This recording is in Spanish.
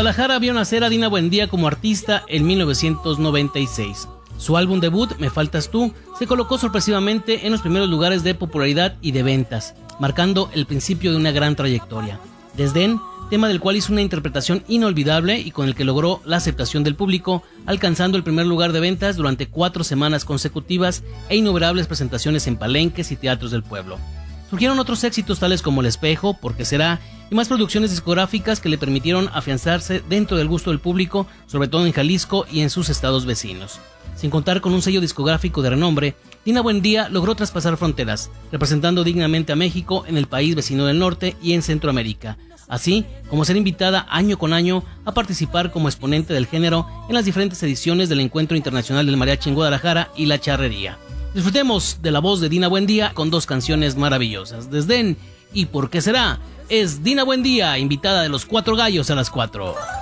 Guadalajara vio nacer a Dina Buendía como artista en 1996. Su álbum debut, Me Faltas Tú, se colocó sorpresivamente en los primeros lugares de popularidad y de ventas, marcando el principio de una gran trayectoria. Desdén, tema del cual hizo una interpretación inolvidable y con el que logró la aceptación del público, alcanzando el primer lugar de ventas durante 4 semanas consecutivas e innumerables presentaciones en palenques y teatros del pueblo. Surgieron otros éxitos tales como El Espejo, ¿Por qué será?, y más producciones discográficas que le permitieron afianzarse dentro del gusto del público, sobre todo en Jalisco y en sus estados vecinos. Sin contar con un sello discográfico de renombre, Dina Buendía logró traspasar fronteras, representando dignamente a México en el país vecino del norte y en Centroamérica, así como ser invitada año con año a participar como exponente del género en las diferentes ediciones del Encuentro Internacional del Mariachi en Guadalajara y La Charrería. Disfrutemos de la voz de Dina Buendía con 2 canciones maravillosas, Desdén y ¿Por qué será? Es Dina Buendía, invitada de Los Cuatro Gallos a las 4.